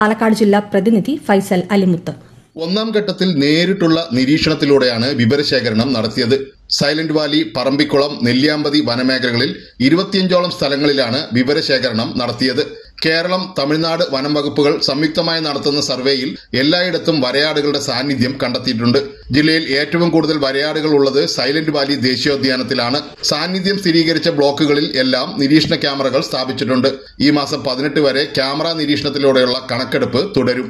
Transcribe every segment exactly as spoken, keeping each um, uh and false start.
പാലക്കാട് ജില്ലാ പ്രതിനിധി ഫൈസൽ അലിമുത്ത്. ഒന്നാം ഘട്ടത്തിൽ നേരിട്ടുള്ള നിരീക്ഷണത്തിലൂടെയാണ് വിവരശേഖരണം നടത്തിയത്. സൈലന്റ് വാലി, പറമ്പിക്കുളം, നെല്ലിയാമ്പതി വനമേഖലകളിൽ ഇരുപത്തിയഞ്ചോളം സ്ഥലങ്ങളിലാണ് വിവരശേഖരണം നടത്തിയത്. കേരളം, തമിഴ്നാട് വനം വകുപ്പുകൾ സംയുക്തമായി നടത്തുന്ന സർവേയിൽ എല്ലായിടത്തും വരയാടുകളുടെ സാന്നിധ്യം കണ്ടെത്തിയിട്ടുണ്ട്. ജില്ലയിൽ ഏറ്റവും കൂടുതൽ വരയാടുകൾ ഉള്ളത് സൈലന്റ് വാലി ദേശീയോദ്യാനത്തിലാണ്. സാന്നിധ്യം സ്ഥിരീകരിച്ച ബ്ലോക്കുകളിൽ എല്ലാം നിരീക്ഷണ ക്യാമറകൾ സ്ഥാപിച്ചിട്ടുണ്ട്. ഈ മാസം പതിനെട്ട് വരെ ക്യാമറ നിരീക്ഷണത്തിലൂടെയുള്ള കണക്കെടുപ്പ് തുടരും.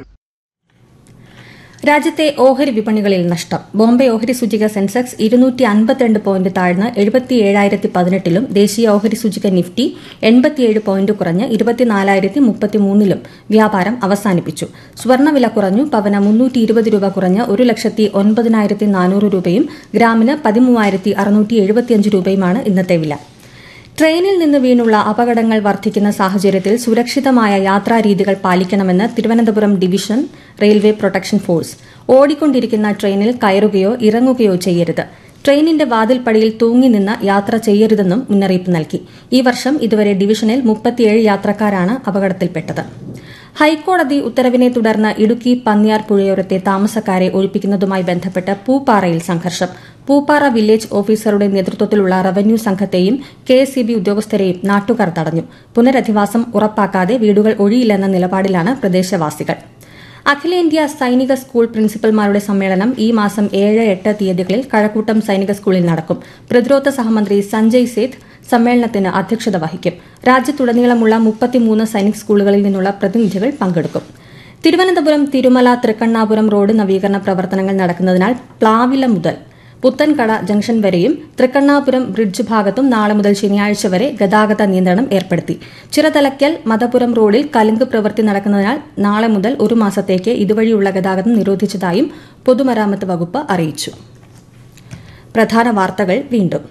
രാജ്യത്തെ ഓഹരി വിപണികളിൽ നഷ്ടം. ബോംബെ ഓഹരി സൂചിക സെൻസെക്സ് ഇരുന്നൂറ്റി അൻപത്തിരണ്ട് പോയിന്റ് താഴ്ന്ന് എഴുപത്തിയേഴായിരത്തി പതിനെട്ടിലും ദേശീയ ഓഹരി സൂചിക നിഫ്റ്റി എൺപത്തിയേഴ് പോയിന്റ് കുറഞ്ഞ് ഇരുപത്തിനാലായിരത്തി മുപ്പത്തിമൂന്നിലും വ്യാപാരം അവസാനിപ്പിച്ചു. സ്വർണ്ണവില കുറഞ്ഞു. പവന് മുന്നൂറ്റി ഇരുപത് രൂപ കുറഞ്ഞ് ഒരു ലക്ഷത്തി ഒൻപതിനായിരത്തി നാനൂറ് രൂപയും ഗ്രാമിന് പതിമൂവായിരത്തി അറുന്നൂറ്റി എഴുപത്തിയഞ്ച് രൂപയുമാണ് ഇന്നത്തെ വില. ട്രെയിനിൽ നിന്ന് വീണുള്ള അപകടങ്ങൾ വർദ്ധിക്കുന്ന സാഹചര്യത്തിൽ സുരക്ഷിതമായ യാത്രാരീതികൾ പാലിക്കണമെന്ന് Thiruvananthapuram division railway protection force. ഓടിക്കൊണ്ടിരിക്കുന്ന ട്രെയിനിൽ കയറുകയോ ഇറങ്ങുകയോ ചെയ്യരുത്. ട്രെയിനിന്റെ വാതിൽപ്പടിയിൽ തൂങ്ങി നിന്ന് യാത്ര ചെയ്യരുതെന്നും മുന്നറിയിപ്പ് നൽകി. ഈ വർഷം ഇതുവരെ ഡിവിഷനിൽ മുപ്പത്തിയേഴ് യാത്രക്കാരാണ് അപകടത്തിൽപ്പെട്ടത്. ഹൈക്കോടതി ഉത്തരവിനെ തുടർന്ന് ഇടുക്കി പന്നിയാർ പുഴയോരത്തെ താമസക്കാരെ ഒഴിപ്പിക്കുന്നതുമായി ബന്ധപ്പെട്ട് പൂപ്പാറയിൽ സംഘർഷം. പൂപ്പാറ വില്ലേജ് ഓഫീസറുടെ നേതൃത്വത്തിലുള്ള റവന്യൂ സംഘത്തെയും കെ എസ് ഇ ബി ഉദ്യോഗസ്ഥരെയും നാട്ടുകാർ തടഞ്ഞു. പുനരധിവാസം ഉറപ്പാക്കാതെ വീടുകൾ ഒഴിയില്ലെന്ന നിലപാടിലാണ് പ്രദേശവാസികൾ. അഖിലേന്ത്യാ സൈനിക സ്കൂൾ പ്രിൻസിപ്പൽമാരുടെ സമ്മേളനം ഈ മാസം ഏഴ് എട്ട് തീയതികളിൽ കഴക്കൂട്ടം സൈനിക സ്കൂളിൽ നടക്കും. പ്രതിരോധ സഹമന്ത്രി സഞ്ജയ് സേത്ത് സമ്മേളനത്തിന് അധ്യക്ഷത വഹിക്കും. രാജ്യത്തുടനീളമുള്ള മുപ്പത്തിമൂന്ന് സൈനിക് സ്കൂളുകളിൽ നിന്നുള്ള പ്രതിനിധികൾ പങ്കെടുക്കും. തിരുവനന്തപുരം തിരുമല തൃക്കണ്ണാപുരം റോഡ് നവീകരണ പ്രവർത്തനങ്ങൾ നടക്കുന്നതിനാൽ പ്ലാവില മുതൽ പുത്തൻകട ജംഗ്ഷൻ വരെയും തൃക്കണ്ണാപുരം ബ്രിഡ്ജ് ഭാഗത്തും നാളെ മുതൽ ശനിയാഴ്ച വരെ ഗതാഗത നിയന്ത്രണം ഏർപ്പെടുത്തി. ചിറതലയ്ക്കൽ മതപുരം റോഡിൽ കലുങ്ക് പ്രവൃത്തി നടക്കുന്നതിനാൽ നാളെ മുതൽ ഒരു മാസത്തേക്ക് ഇതുവഴിയുള്ള ഗതാഗതം നിരോധിച്ചതായും പൊതുമരാമത്ത് വകുപ്പ് അറിയിച്ചു. പ്രധാന വാർത്തകൾ വീണ്ടും.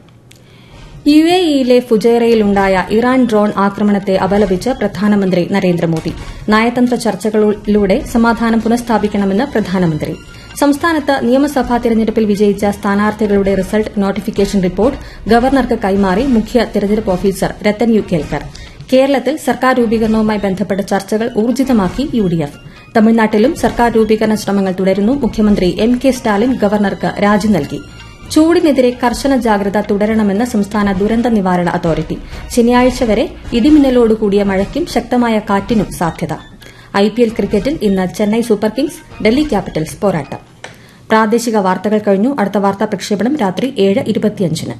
യു എ ഇയിലെ ഫുജൈറയിലുണ്ടായ ഇറാൻ ഡ്രോൺ ആക്രമണത്തെ അപലപിച്ച് പ്രധാനമന്ത്രി നരേന്ദ്രമോദി. നയതന്ത്ര ചർച്ചകളിലൂടെ സമാധാനം പുനഃസ്ഥാപിക്കണമെന്ന് പ്രധാനമന്ത്രി. സംസ്ഥാനത്ത് നിയമസഭാ തെരഞ്ഞെടുപ്പിൽ വിജയിച്ച സ്ഥാനാർത്ഥികളുടെ റിസൾട്ട് നോട്ടിഫിക്കേഷൻ റിപ്പോർട്ട് ഗവർണർക്ക് കൈമാറി മുഖ്യ തെരഞ്ഞെടുപ്പ് ഓഫീസർ രത്തൻ യു കേൽക്കർ. കേരളത്തിൽ സർക്കാർ രൂപീകരണവുമായി ബന്ധപ്പെട്ട ചർച്ചകൾ ഊർജിതമാക്കി യു ഡി എഫ്. തമിഴ്നാട്ടിലും സർക്കാർ രൂപീകരണ ശ്രമങ്ങൾ തുടരുന്നു. മുഖ്യമന്ത്രി എം കെ സ്റ്റാലിൻ ഗവർണർക്ക് രാജി നൽകി. ചൂടിനെതിരെ കർശന ജാഗ്രത തുടരണമെന്ന് സംസ്ഥാന ദുരന്ത നിവാരണ അതോറിറ്റി. ശനിയാഴ്ച വരെ ഇടിമിന്നലോടുകൂടിയ മഴയ്ക്കും ശക്തമായ കാറ്റിനും സാധ്യത. ഐ പി എൽ ക്രിക്കറ്റിൽ ഇന്ന് Chennai super Kings Delhi Capitals പോരാട്ടം. പ്രാദേശിക വാർത്തകൾ കഴിഞ്ഞു. അടുത്ത വാർത്താ പ്രക്ഷേപണം രാത്രി ഏഴ് ഇരുപത്തിയഞ്ചിന്.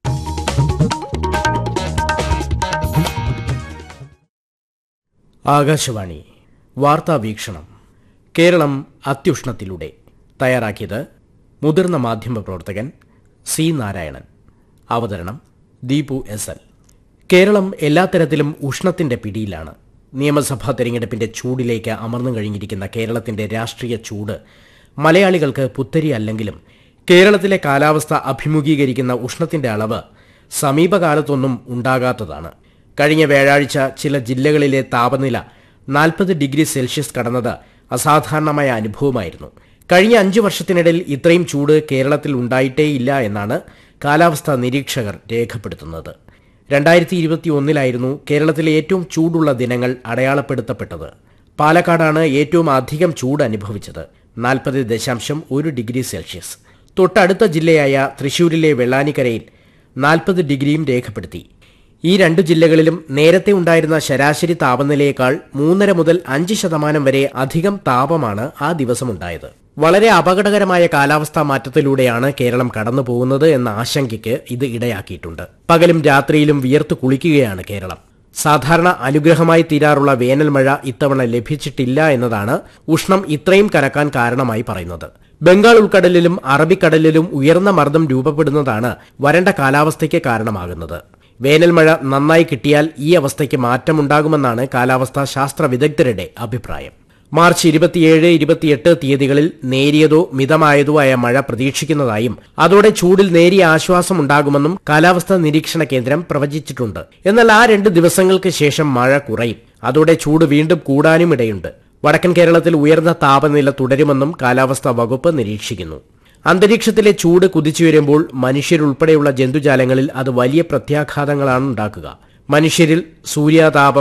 ആകാശവാണി വാർത്താ വീക്ഷണം. കേരളം അത്യുഷ്ണത്തിലൂടെ. തയ്യാറാക്കിയത് മുതിർന്ന മാധ്യമപ്രവർത്തകൻ സി നാരായണൻ. അവതരണം ദീപു എസ് എൽ. കേരളം എല്ലാത്തരത്തിലും ഉഷ്ണത്തിന്റെ പിടിയിലാണ്. നിയമസഭാ തെരഞ്ഞെടുപ്പിന്റെ ചൂടിലേക്ക് അമർന്നു കഴിഞ്ഞിരിക്കുന്ന കേരളത്തിന്റെ രാഷ്ട്രീയ ചൂട് മലയാളികൾക്ക് പുത്തരിയല്ലെങ്കിലും കേരളത്തിലെ കാലാവസ്ഥ അഭിമുഖീകരിക്കുന്ന ഉഷ്ണത്തിന്റെ അളവ് സമീപകാലത്തൊന്നും ഉണ്ടാകാത്തതാണ്. കഴിഞ്ഞ വ്യാഴാഴ്ച ചില ജില്ലകളിലെ താപനില നാൽപ്പത് ഡിഗ്രി സെൽഷ്യസ് കടന്നത് അസാധാരണമായ അനുഭവമായിരുന്നു. കഴിഞ്ഞ അഞ്ചു വർഷത്തിനിടയിൽ ഇത്രയും ചൂട് കേരളത്തിൽ ഉണ്ടായിട്ടേയില്ല എന്നാണ് കാലാവസ്ഥാ നിരീക്ഷകർ രേഖപ്പെടുത്തുന്നത്. രണ്ടായിരത്തി ഇരുപത്തി ഒന്നിലായിരുന്നു കേരളത്തിലെ ഏറ്റവും ചൂടുള്ള ദിനങ്ങൾ അടയാളപ്പെടുത്തപ്പെട്ടത്. പാലക്കാടാണ് ഏറ്റവും അധികം ചൂട് അനുഭവിച്ചത്, നാൽപ്പത് ദശാംശം ഒരു ഡിഗ്രി സെൽഷ്യസ്. തൊട്ടടുത്ത ജില്ലയായ തൃശൂരിലെ വെള്ളാനിക്കരയിൽ നാൽപ്പത് ഡിഗ്രിയും രേഖപ്പെടുത്തി. ഈ രണ്ടു ജില്ലകളിലും നേരത്തെ ഉണ്ടായിരുന്ന ശരാശരി താപനിലയേക്കാൾ മൂന്നര മുതൽ അഞ്ച് ശതമാനം വരെ അധികം താപമാണ് ആ ദിവസമുണ്ടായത്. വളരെ അപകടകരമായ കാലാവസ്ഥാ മാറ്റത്തിലൂടെയാണ് കേരളം കടന്നുപോകുന്നത് എന്ന ആശങ്കയ്ക്ക് ഇത് ഇടയാക്കിയിട്ടുണ്ട്. പകലും രാത്രിയിലും വിയർത്തു കുളിക്കുകയാണ് കേരളം. സാധാരണ അനുഗ്രഹമായി തീരാറുള്ള വേനൽ മഴ ഇത്തവണ ലഭിച്ചിട്ടില്ല എന്നതാണ് ഉഷ്ണം ഇത്രയും കനക്കാൻ കാരണമായി പറയുന്നത്. ബംഗാൾ ഉൾക്കടലിലും അറബിക്കടലിലും ഉയർന്ന മർദ്ദം രൂപപ്പെടുന്നതാണ് വരണ്ട കാലാവസ്ഥയ്ക്ക് കാരണമാകുന്നത്. വേനൽ മഴ നന്നായി കിട്ടിയാൽ ഈ അവസ്ഥയ്ക്ക് മാറ്റമുണ്ടാകുമെന്നാണ് കാലാവസ്ഥാ ശാസ്ത്ര വിദഗ്ധരുടെ അഭിപ്രായം. മാർച്ച് ഇരുപത്തിയേഴ് ഇരുപത്തിയെട്ട് തീയതികളിൽ നേരിയതോ മിതമായതോ ആയ മഴ പ്രതീക്ഷിക്കുന്നതായും അതോടെ ചൂടിൽ നേരിയ ആശ്വാസമുണ്ടാകുമെന്നും കാലാവസ്ഥാ നിരീക്ഷണ കേന്ദ്രം പ്രവചിച്ചിട്ടുണ്ട്. എന്നാൽ ആ രണ്ട് ദിവസങ്ങൾക്ക് ശേഷം മഴ കുറയും. അതോടെ ചൂട് വീണ്ടും കൂടാനും ഇടയുണ്ട്. വടക്കൻ കേരളത്തിൽ ഉയർന്ന താപനില തുടരുമെന്നും കാലാവസ്ഥാ വകുപ്പ് നിരീക്ഷിക്കുന്നു. അന്തരീക്ഷത്തിലെ ചൂട് കുതിച്ചുയരുമ്പോൾ മനുഷ്യരുൾപ്പെടെയുള്ള ജന്തുജാലങ്ങളിൽ അത് വലിയ പ്രത്യാഘാതങ്ങളാണ് ഉണ്ടാക്കുക. മനുഷ്യരിൽ സൂര്യാതാപം,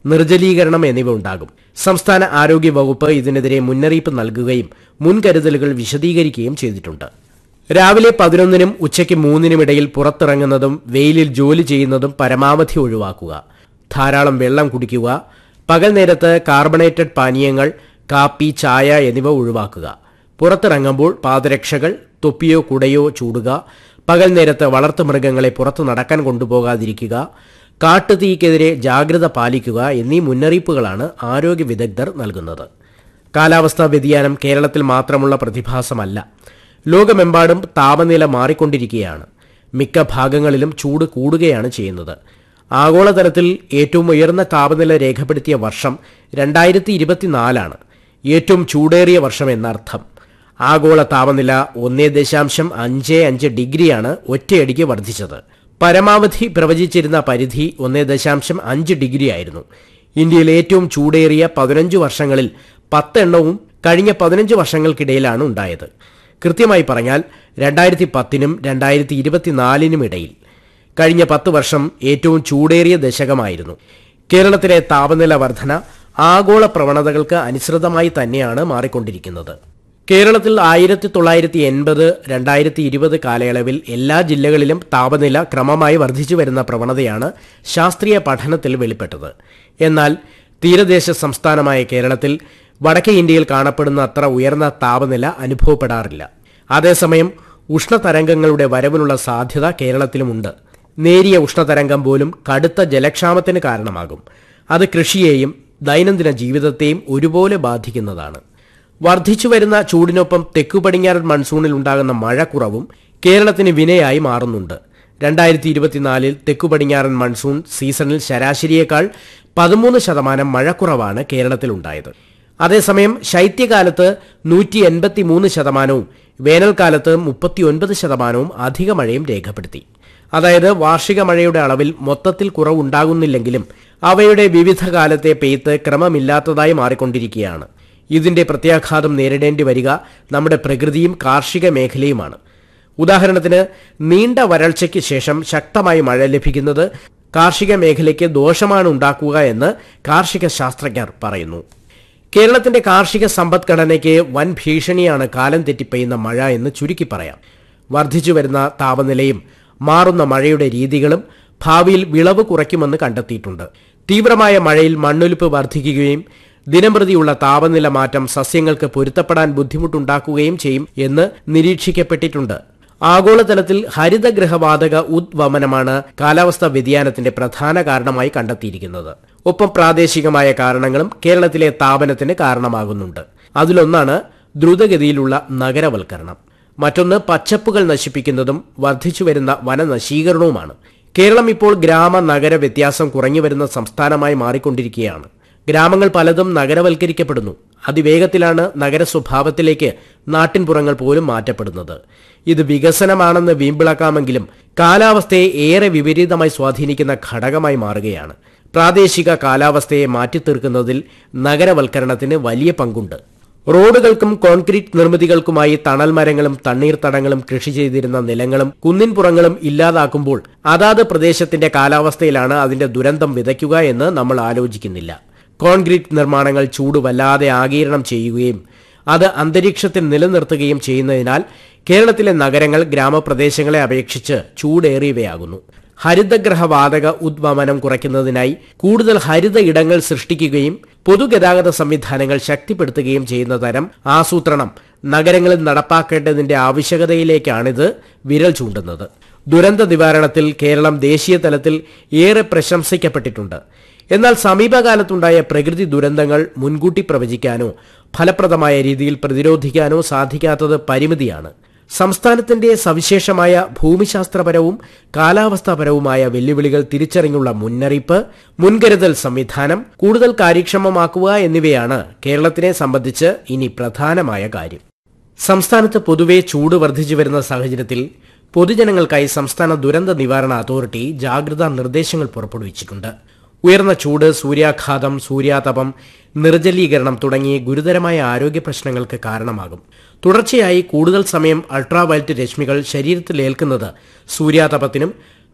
നിർജ്ജലീകരണം എന്നിവ ഉണ്ടാകും. സംസ്ഥാന ആരോഗ്യ വകുപ്പ് ഇതിനെതിരെ മുന്നറിയിപ്പ് നൽകുകയും മുൻകരുതലുകൾ വിശദീകരിക്കുകയും ചെയ്തിട്ടുണ്ട്. രാവിലെ പതിനൊന്നിനും ഉച്ചയ്ക്ക് മൂന്നിനും ഇടയിൽ പുറത്തിറങ്ങുന്നതും വെയിലിൽ ജോലി ചെയ്യുന്നതും പരമാവധി ഒഴിവാക്കുക. ധാരാളം വെള്ളം കുടിക്കുക. പകൽ നേരത്ത് കാർബണേറ്റഡ് പാനീയങ്ങൾ, കാപ്പി, ചായ എന്നിവ ഒഴിവാക്കുക. പുറത്തിറങ്ങുമ്പോൾ പാദരക്ഷകൾ, തൊപ്പിയോ കുടയോ ചൂടുക. പകൽ നേരത്ത് വളർത്തുമൃഗങ്ങളെ പുറത്തു നടക്കാൻ കൊണ്ടുപോകാതിരിക്കുക. കാട്ടുതീക്കെതിരെ ജാഗ്രത പാലിക്കുക എന്നീ മുന്നറിയിപ്പുകളാണ് ആരോഗ്യ വിദഗ്ധർ നൽകുന്നത്. കാലാവസ്ഥാ വ്യതിയാനം കേരളത്തിൽ മാത്രമുള്ള പ്രതിഭാസമല്ല. ലോകമെമ്പാടും താപനില മാറിക്കൊണ്ടിരിക്കുകയാണ്. മിക്ക ഭാഗങ്ങളിലും ചൂട് കൂടുകയാണ് ചെയ്യുന്നത്. ആഗോളതലത്തിൽ ഏറ്റവും ഉയർന്ന താപനില രേഖപ്പെടുത്തിയ വർഷം രണ്ടായിരത്തി ഇരുപത്തിനാലാണ്. ഏറ്റവും ചൂടേറിയ വർഷം എന്നർത്ഥം. ആഗോള താപനില ഒന്നേ ദശാംശം അഞ്ച് അഞ്ച് ഡിഗ്രിയാണ് ഒറ്റയടിക്ക് വർദ്ധിച്ചത്. പരമാവധി പ്രവചിച്ചിരുന്ന പരിധി ഒന്നേ ദശാംശം അഞ്ച് ഡിഗ്രിയായിരുന്നു. ഇന്ത്യയിൽ ഏറ്റവും ചൂടേറിയ പതിനഞ്ച് വർഷങ്ങളിൽ പത്തെണ്ണവും കഴിഞ്ഞ പതിനഞ്ച് വർഷങ്ങൾക്കിടയിലാണ് ഉണ്ടായത്. കൃത്യമായി പറഞ്ഞാൽ രണ്ടായിരത്തി പത്തിനും രണ്ടായിരത്തി ഇരുപത്തിനാലിനും ഇടയിൽ. കഴിഞ്ഞ പത്ത് വർഷം ഏറ്റവും ചൂടേറിയ ദശകമായിരുന്നു. കേരളത്തിലെ താപനില വർധന ആഗോള പ്രവണതകൾക്ക് അനുസൃതമായി തന്നെയാണ് മാറിക്കൊണ്ടിരിക്കുന്നത്. കേരളത്തിൽ ആയിരത്തി തൊള്ളായിരത്തി എൺപത് രണ്ടായിരത്തി ഇരുപത് കാലയളവിൽ എല്ലാ ജില്ലകളിലും താപനില ക്രമമായി വർദ്ധിച്ചു വരുന്ന പ്രവണതയാണ് ശാസ്ത്രീയ പഠനത്തിൽ വെളിപ്പെട്ടത്. എന്നാൽ തീരദേശ സംസ്ഥാനമായ കേരളത്തിൽ വടക്കേ ഇന്ത്യയിൽ കാണപ്പെടുന്ന അത്ര ഉയർന്ന താപനില അനുഭവപ്പെടാറില്ല. അതേസമയം ഉഷ്ണതരംഗങ്ങളുടെ വരവിനുള്ള സാധ്യത കേരളത്തിലുമുണ്ട്. നേരിയ ഉഷ്ണതരംഗം പോലും കടുത്ത ജലക്ഷാമത്തിന് കാരണമാകും. അത് കൃഷിയെയും ദൈനംദിന ജീവിതത്തെയും ഒരുപോലെ ബാധിക്കുന്നതാണ്. വർദ്ധിച്ചുവരുന്ന ചൂടിനൊപ്പം തെക്കു പടിഞ്ഞാറൻ മൺസൂണിൽ ഉണ്ടാകുന്ന മഴക്കുറവും കേരളത്തിന് വിനയായി മാറുന്നുണ്ട്. രണ്ടായിരത്തി ഇരുപത്തിനാലിൽ തെക്കു പടിഞ്ഞാറൻ മൺസൂൺ സീസണിൽ ശരാശരിയേക്കാൾ പതിമൂന്ന് ശതമാനം മഴക്കുറവാണ് കേരളത്തിലുണ്ടായത്. അതേസമയം ശൈത്യകാലത്ത് നൂറ്റി എൺപത്തി മൂന്ന് ശതമാനവും വേനൽക്കാലത്ത് മുപ്പത്തിയൊൻപത് ശതമാനവും അധിക മഴയും രേഖപ്പെടുത്തി. അതായത് വാർഷിക മഴയുടെ അളവിൽ മൊത്തത്തിൽ കുറവുണ്ടാകുന്നില്ലെങ്കിലും അവയുടെ വിവിധ കാലത്തെ പെയ്ത്ത് ക്രമമില്ലാത്തതായി മാറിക്കൊണ്ടിരിക്കുകയാണ്. ഇതിന്റെ പ്രത്യാഘാതം നേരിടേണ്ടി വരിക നമ്മുടെ പ്രകൃതിയും കാർഷിക മേഖലയുമാണ്. ഉദാഹരണത്തിന്, നീണ്ട വരൾച്ചയ്ക്ക് ശേഷം ശക്തമായി മഴ ലഭിക്കുന്നത് കാർഷിക മേഖലയ്ക്ക് ദോഷമാണ് ഉണ്ടാക്കുക എന്ന് കാർഷിക ശാസ്ത്രജ്ഞർ പറയുന്നു. കേരളത്തിന്റെ കാർഷിക സമ്പദ്ഘടനയ്ക്ക് വൻ ഭീഷണിയാണ് കാലം തെറ്റിപ്പെയ്യുന്ന മഴ എന്ന് ചുരുക്കി പറയാം. വർദ്ധിച്ചു വരുന്ന താപനിലയും മാറുന്ന മഴയുടെ രീതികളും ഭാവിയിൽ വിളവ് കുറയ്ക്കുമെന്ന് കണ്ടെത്തിയിട്ടുണ്ട്. തീവ്രമായ മഴയിൽ മണ്ണൊലിപ്പ് വർദ്ധിക്കുകയും ദിനംപ്രതിയുള്ള താപനില മാറ്റം സസ്യങ്ങൾക്ക് പൊരുത്തപ്പെടാൻ ബുദ്ധിമുട്ടുണ്ടാക്കുകയും ചെയ്യും എന്ന് നിരീക്ഷിക്കപ്പെട്ടിട്ടുണ്ട്. ആഗോളതലത്തിൽ ഹരിതഗൃഹവാതക ഉദ്വമനമാണ് കാലാവസ്ഥാ വ്യതിയാനത്തിന്റെ പ്രധാന കാരണമായി കണ്ടെത്തിയിരിക്കുന്നത്. ഒപ്പം പ്രാദേശികമായ കാരണങ്ങളും കേരളത്തിലെ താപനത്തിന് കാരണമാകുന്നുണ്ട്. അതിലൊന്നാണ് ദ്രുതഗതിയിലുള്ള നഗരവൽക്കരണം. മറ്റൊന്ന് പച്ചപ്പുകൾ നശിപ്പിക്കുന്നതും വർദ്ധിച്ചുവരുന്ന വനനശീകരണവുമാണ്. കേരളം ഇപ്പോൾ ഗ്രാമ നഗര വ്യത്യാസം കുറഞ്ഞുവരുന്ന സംസ്ഥാനമായി മാറിക്കൊണ്ടിരിക്കുകയാണ്. ഗ്രാമങ്ങൾ പലതും നഗരവൽക്കരിക്കപ്പെടുന്നു. അതിവേഗത്തിലാണ് നഗര സ്വഭാവത്തിലേക്ക് നാട്ടിൻപുറങ്ങൾ പോലും മാറ്റപ്പെടുന്നത്. ഇത് വികസനമാണെന്ന് വീമ്പിളക്കാമെങ്കിലും കാലാവസ്ഥയെ ഏറെ വിപരീതമായി സ്വാധീനിക്കുന്ന ഘടകമായി മാറുകയാണ്. പ്രാദേശിക കാലാവസ്ഥയെ മാറ്റിത്തീർക്കുന്നതിൽ നഗരവൽക്കരണത്തിന് വലിയ പങ്കുണ്ട്. റോഡുകൾക്കും കോൺക്രീറ്റ് നിർമ്മിതികൾക്കുമായി തണൽ മരങ്ങളും തണ്ണീർത്തടങ്ങളും കൃഷി ചെയ്തിരുന്ന നിലങ്ങളും കുന്നിൻപുറങ്ങളും ഇല്ലാതാക്കുമ്പോൾ അതാത് പ്രദേശത്തിന്റെ കാലാവസ്ഥയിലാണ് അതിന്റെ ദുരന്തം വിതയ്ക്കുക എന്ന് നമ്മൾ ആലോചിക്കുന്നില്ല. കോൺക്രീറ്റ് നിർമ്മാണങ്ങൾ ചൂട് വല്ലാതെ ആഗിരണം ചെയ്യുകയും അത് അന്തരീക്ഷത്തിൽ നിലനിർത്തുകയും ചെയ്യുന്നതിനാൽ കേരളത്തിലെ നഗരങ്ങൾ ഗ്രാമപ്രദേശങ്ങളെ അപേക്ഷിച്ച് ചൂടേറിയവയാകുന്നു. ഹരിതഗൃഹവാതക ഉദ്വമനം കുറയ്ക്കുന്നതിനായി കൂടുതൽ ഹരിത ഇടങ്ങൾ സൃഷ്ടിക്കുകയും പൊതുഗതാഗത സംവിധാനങ്ങൾ ശക്തിപ്പെടുത്തുകയും ചെയ്യുന്ന തരം ആസൂത്രണം നഗരങ്ങളിൽ നടപ്പാക്കേണ്ടതിന്റെ ആവശ്യകതയിലേക്കാണിത് വിരൽ ചൂണ്ടുന്നത്. ദുരന്ത നിവാരണത്തിൽ കേരളം ദേശീയ തലത്തിൽ ഏറെ പ്രശംസിക്കപ്പെട്ടിട്ടുണ്ട്. എന്നാൽ സമീപകാലത്തുണ്ടായ പ്രകൃതി ദുരന്തങ്ങൾ മുൻകൂട്ടി പ്രവചിക്കാനോ ഫലപ്രദമായ രീതിയിൽ പ്രതിരോധിക്കാനോ സാധിക്കാത്തത് പരിമിതിയാണ്. സംസ്ഥാനത്തിന്റെ സവിശേഷമായ ഭൂമിശാസ്ത്രപരവും കാലാവസ്ഥാപരവുമായ വെല്ലുവിളികൾ തിരിച്ചറിഞ്ഞുള്ള മുന്നറിയിപ്പ്, മുൻകരുതൽ സംവിധാനം കൂടുതൽ കാര്യക്ഷമമാക്കുക എന്നിവയാണ് കേരളത്തിനെ സംബന്ധിച്ച് ഇനി പ്രധാനമായ കാര്യം. സംസ്ഥാനത്ത് പൊതുവെ ചൂട് വർദ്ധിച്ചു വരുന്ന സാഹചര്യത്തിൽ പൊതുജനങ്ങൾക്കായി സംസ്ഥാന ദുരന്ത നിവാരണ അതോറിറ്റി ജാഗ്രതാ നിർദ്ദേശങ്ങൾ പുറപ്പെടുവിച്ചിട്ടുണ്ട്. ഉയർന്ന ചൂട്, സൂര്യാഘാതം, സൂര്യാതപം, നിർജ്ജലീകരണം തുടങ്ങിയ ഗുരുതരമായ ആരോഗ്യ പ്രശ്നങ്ങൾക്ക് കാരണമാകും. തുടർച്ചയായി കൂടുതൽ സമയം അൾട്രാവയലറ്റ് രശ്മികൾ ശരീരത്തിലേൽക്കുന്നത് സൂര്യാതപത്തിനും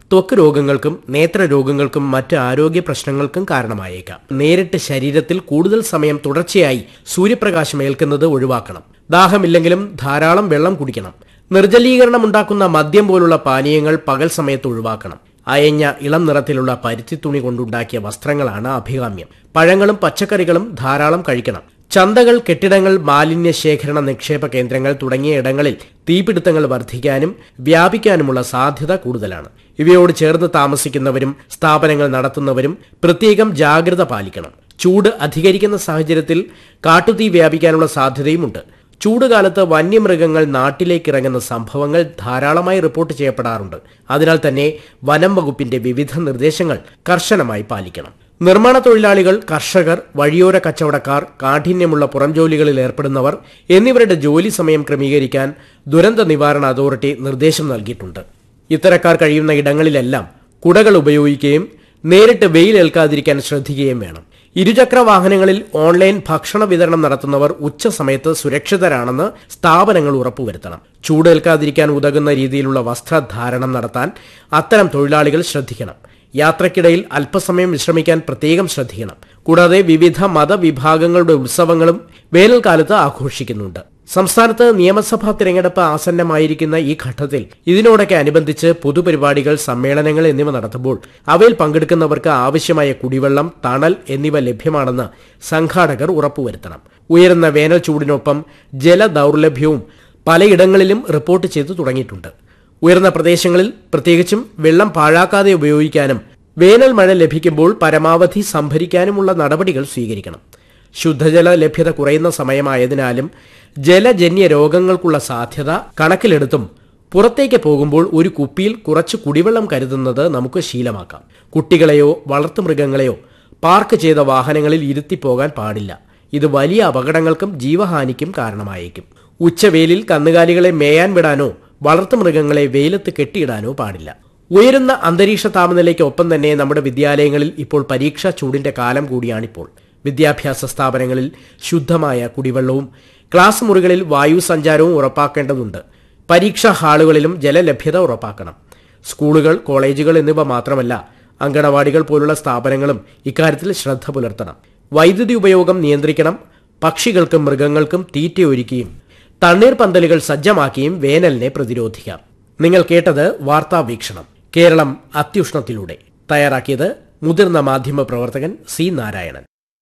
ത്വക്ക് രോഗങ്ങൾക്കും നേത്രരോഗങ്ങൾക്കും മറ്റ് ആരോഗ്യ പ്രശ്നങ്ങൾക്കും കാരണമായേക്കാം. നേരിട്ട് ശരീരത്തിൽ കൂടുതൽ സമയം തുടർച്ചയായി സൂര്യപ്രകാശം ഏൽക്കുന്നത് ഒഴിവാക്കണം. ദാഹമില്ലെങ്കിലും ധാരാളം വെള്ളം കുടിക്കണം. നിർജ്ജലീകരണം ഉണ്ടാക്കുന്ന മദ്യം പോലുള്ള പാനീയങ്ങൾ പകൽ സമയത്ത് ഒഴിവാക്കണം. അയഞ്ഞ ഇളം നിറത്തിലുള്ള പരുത്തി തുണി കൊണ്ടുണ്ടാക്കിയ വസ്ത്രങ്ങളാണ് അഭികാമ്യം. പഴങ്ങളും പച്ചക്കറികളും ധാരാളം കഴിക്കണം. ചന്തകൾ, കെട്ടിടങ്ങൾ, മാലിന്യ ശേഖരണ നിക്ഷേപ കേന്ദ്രങ്ങൾ തുടങ്ങിയ ഇടങ്ങളിൽ തീപിടുത്തങ്ങൾ വർദ്ധിക്കാനും വ്യാപിക്കാനുമുള്ള സാധ്യത കൂടുതലാണ്. ഇവയോട് ചേർന്ന് താമസിക്കുന്നവരും സ്ഥാപനങ്ങൾ നടത്തുന്നവരും പ്രത്യേകം ജാഗ്രത പാലിക്കണം. ചൂട് അധികരിക്കുന്ന സാഹചര്യത്തിൽ കാട്ടുതീ വ്യാപിക്കാനുള്ള സാധ്യതയുമുണ്ട്. ചൂടുകാലത്ത് വന്യമൃഗങ്ങൾ നാട്ടിലേക്ക് ഇറങ്ങുന്ന സംഭവങ്ങൾ ധാരാളമായി റിപ്പോർട്ട് ചെയ്യപ്പെടാറുണ്ട്. അതിനാൽ തന്നെ വനം വകുപ്പിന്റെ വിവിധ നിർദ്ദേശങ്ങൾ കർശനമായി പാലിക്കണം. നിർമ്മാണ തൊഴിലാളികൾ, കർഷകർ, വഴിയോര കച്ചവടക്കാർ, കാഠിന്യമുള്ള പുറം ജോലികളിൽ ഏർപ്പെടുന്നവർ എന്നിവരുടെ ജോലി സമയം ക്രമീകരിക്കാൻ ദുരന്ത നിവാരണ അതോറിറ്റി നിർദ്ദേശം നൽകിയിട്ടുണ്ട്. ഇത്തരക്കാർ കഴിയുന്ന ഇടങ്ങളിലെല്ലാം കുടകൾ ഉപയോഗിക്കുകയും നേരിട്ട് വെയിലേൽക്കാതിരിക്കാൻ ശ്രദ്ധിക്കുകയും വേണം. ഇരുചക്ര വാഹനങ്ങളിൽ ഓൺലൈൻ ഭക്ഷണ വിതരണം നടത്തുന്നവർ ഉച്ച സമയത്ത് സുരക്ഷിതരാണെന്ന് സ്ഥാപനങ്ങൾ ഉറപ്പുവരുത്തണം. ചൂടേൽക്കാതിരിക്കാൻ ഉതകുന്ന രീതിയിലുള്ള വസ്ത്രധാരണം നടത്താൻ അത്തരം തൊഴിലാളികൾ ശ്രദ്ധിക്കണം. യാത്രക്കിടയിൽ അല്പസമയം വിശ്രമിക്കാൻ പ്രത്യേകം ശ്രദ്ധിക്കണം. കൂടാതെ വിവിധ മതവിഭാഗങ്ങളുടെ ഉത്സവങ്ങളും വേനൽക്കാലത്ത് ആഘോഷിക്കുന്നുണ്ട്. സംസ്ഥാനത്ത് നിയമസഭാ തിരഞ്ഞെടുപ്പ് ആസന്നമായിരിക്കുന്ന ഈ ഘട്ടത്തിൽ ഇതിനോടൊക്കെ അനുബന്ധിച്ച് പൊതുപരിപാടികൾ, സമ്മേളനങ്ങൾ എന്നിവ നടത്തുമ്പോൾ അവയിൽ പങ്കെടുക്കുന്നവർക്ക് ആവശ്യമായ കുടിവെള്ളം, തണൽ എന്നിവ ലഭ്യമാണെന്ന് സംഘാടകർ ഉറപ്പുവരുത്തണം. ഉയരുന്ന വേനൽ ചൂടിനൊപ്പം ജലദൌർലഭ്യവും പലയിടങ്ങളിലും റിപ്പോർട്ട് ചെയ്തു തുടങ്ങിയിട്ടുണ്ട്. ഉയർന്ന പ്രദേശങ്ങളിൽ പ്രത്യേകിച്ചും വെള്ളം പാഴാക്കാതെ ഉപയോഗിക്കാനും വേനൽ മഴ ലഭിക്കുമ്പോൾ പരമാവധി സംഭരിക്കാനുമുള്ള നടപടികൾ സ്വീകരിക്കണം. ശുദ്ധജല ലഭ്യത കുറയുന്ന സമയമായതിനാലും ജലജന്യ രോഗങ്ങൾക്കുള്ള സാധ്യത കണക്കിലെടുത്തും പുറത്തേക്ക് പോകുമ്പോൾ ഒരു കുപ്പിയിൽ കുറച്ച് കുടിവെള്ളം കരുതുന്നത് നമുക്ക് ശീലമാക്കാം. കുട്ടികളെയോ വളർത്തുമൃഗങ്ങളെയോ പാർക്ക് ചെയ്ത വാഹനങ്ങളിൽ ഇരുത്തിപ്പോകാൻ പാടില്ല. ഇത് വലിയ അപകടങ്ങൾക്കും ജീവഹാനിക്കും കാരണമായേക്കും. ഉച്ചവെയിലിൽ കന്നുകാലികളെ മേയാൻ വിടാനോ വളർത്തുമൃഗങ്ങളെ വെയിലത്ത് കെട്ടിയിടാനോ പാടില്ല. ഉയരുന്ന അന്തരീക്ഷ താപനിലയ്ക്ക് ഒപ്പം തന്നെ നമ്മുടെ വിദ്യാലയങ്ങളിൽ ഇപ്പോൾ പരീക്ഷാ ചൂടിന്റെ കാലം കൂടിയാണിപ്പോൾ. വിദ്യാഭ്യാസ സ്ഥാപനങ്ങളിൽ ശുദ്ധമായ കുടിവെള്ളവും ക്ലാസ് മുറികളിൽ വായു സഞ്ചാരവും ഉറപ്പാക്കേണ്ടതുണ്ട്. പരീക്ഷാ ഹാളുകളിലും ജലലഭ്യത ഉറപ്പാക്കണം. സ്കൂളുകൾ, കോളേജുകൾ എന്നിവ മാത്രമല്ല, അങ്കണവാടികൾ പോലുള്ള സ്ഥാപനങ്ങളും ഇക്കാര്യത്തിൽ ശ്രദ്ധ പുലർത്തണം. വൈദ്യുതി ഉപയോഗം നിയന്ത്രിക്കണം. പക്ഷികൾക്കും മൃഗങ്ങൾക്കും തീറ്റയൊരുക്കിയും തണ്ണീർ പന്തലുകൾ സജ്ജമാക്കിയും വേനലിനെ പ്രതിരോധിക്കാം. നിങ്ങൾ കേട്ടത് വാർത്താ വീക്ഷണം. കേരളം അത്യുഷ്ണത്തിലൂടെ. തയ്യാറാക്കിയത് മുതിർന്ന മാധ്യമ പ്രവർത്തകൻ സി നാരായണൻ.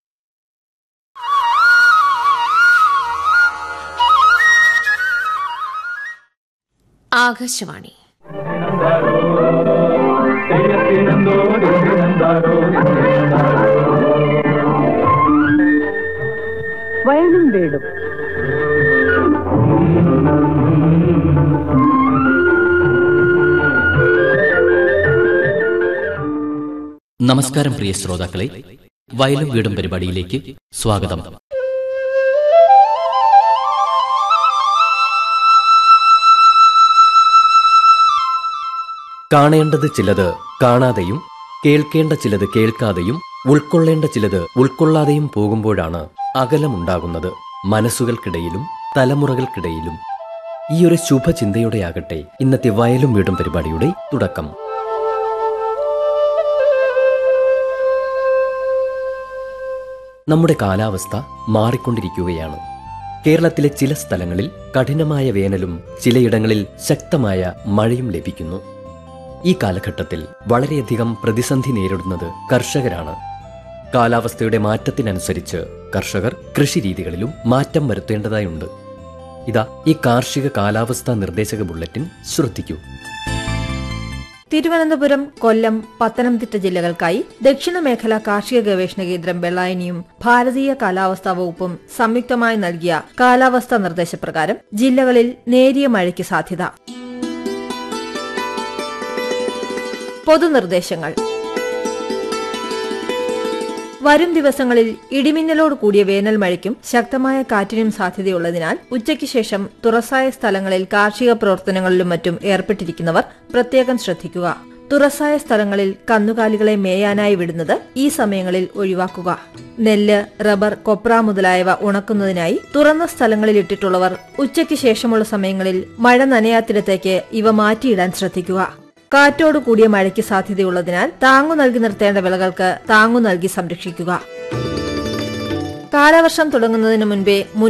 ആകാശവാണി. വയലും വീടും. നമസ്കാരം പ്രിയ ശ്രോതാക്കളെ, വയലും വീടും പരിപാടിയിലേക്ക് സ്വാഗതം. കാണേണ്ടത് ചിലത് കാണാതെയും കേൾക്കേണ്ട ചിലത് കേൾക്കാതെയും ഉൾക്കൊള്ളേണ്ട ചിലത് ഉൾക്കൊള്ളാതെയും പോകുമ്പോഴാണ് അകലമുണ്ടാകുന്നത്. മനസ്സുകൾക്കിടയിലും തലമുറകൾക്കിടയിലും. ഈ ഒരു ശുഭചിന്തയോടെയാകട്ടെ ഇന്നത്തെ വയലും വീടും പരിപാടിയുടെ തുടക്കം. നമ്മുടെ കാലാവസ്ഥ മാറിക്കൊണ്ടിരിക്കുകയാണ്. കേരളത്തിലെ ചില സ്ഥലങ്ങളിൽ കഠിനമായ വേനലും ചിലയിടങ്ങളിൽ ശക്തമായ മഴയും ലഭിക്കുന്നു. ഈ കാലഘട്ടത്തിൽ വളരെയധികം പ്രതിസന്ധി നേരിടുന്നത് കർഷകരാണ്. കാലാവസ്ഥയുടെ മാറ്റത്തിനനുസരിച്ച് കർഷകർ കൃഷിരീതികളിലും മാറ്റം വരുത്തേണ്ടതായുണ്ട്. ഇതാ ഈ കാർഷിക കാലാവസ്ഥാ നിർദ്ദേശക ബുള്ളറ്റിൻ ശ്രദ്ധിക്കൂ. തിരുവനന്തപുരം, കൊല്ലം, പത്തനംതിട്ട ജില്ലകൾക്കായി ദക്ഷിണ മേഖല കാർഷിക ഗവേഷണ കേന്ദ്രം വെള്ളായനിയും ഭാരതീയ കാലാവസ്ഥാ വകുപ്പും സംയുക്തമായി നൽകിയ കാലാവസ്ഥാ നിർദ്ദേശപ്രകാരം ജില്ലകളിൽ നേരിയ മഴയ്ക്ക് സാധ്യത. പൊതുനിർദ്ദേശങ്ങൾ. വരും ദിവസങ്ങളിൽ ഇടിമിന്നലോട് കൂടിയ വേനൽ മഴയ്ക്കും ശക്തമായ കാറ്റിനും സാധ്യതയുള്ളതിനാൽ ഉച്ചയ്ക്ക് ശേഷം തുറസായ സ്ഥലങ്ങളിൽ കാർഷിക പ്രവർത്തനങ്ങളിലും മറ്റും ഏർപ്പെട്ടിരിക്കുന്നവർ പ്രത്യേകം ശ്രദ്ധിക്കുക. തുറസായ സ്ഥലങ്ങളിൽ കന്നുകാലികളെ മേയാനായി വിടുന്നത് ഈ സമയങ്ങളിൽ ഒഴിവാക്കുക. നെല്ല്, റബ്ബർ, കൊപ്ര മുതലായവ ഉണക്കുന്നതിനായി തുറന്ന സ്ഥലങ്ങളിൽ ഇട്ടിട്ടുള്ളവർ ഉച്ചയ്ക്ക് ശേഷമുള്ള സമയങ്ങളിൽ മഴ നനയാത്തിടത്തേക്ക് ഇവ മാറ്റിയിടാൻ ശ്രദ്ധിക്കുക. കാറ്റോട് കൂടിയ മഴയ്ക്ക് സാധ്യതയുള്ളതിനാൽ താങ്ങു നൽകി നിർത്തേണ്ട വിളകൾക്ക് താങ്ങു നൽകി സംരക്ഷിക്കുക. കാലവർഷം തുടങ്ങുന്നതിന് മുൻപേ മുൻ